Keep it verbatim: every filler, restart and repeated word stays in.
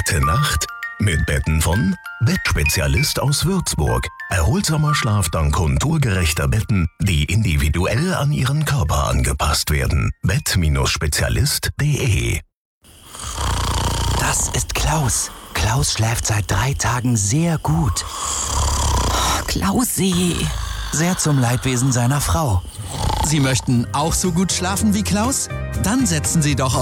Gute Nacht mit Betten von Bettspezialist aus Würzburg. Erholsamer Schlaf dank konturgerechter Betten, die individuell an Ihren Körper angepasst werden. Bett Spezialist punkt de. Das ist Klaus. Klaus schläft seit drei Tagen sehr gut. Klausi. Sehr zum Leidwesen seiner Frau. Sie möchten auch so gut schlafen wie Klaus? Dann setzen Sie doch auf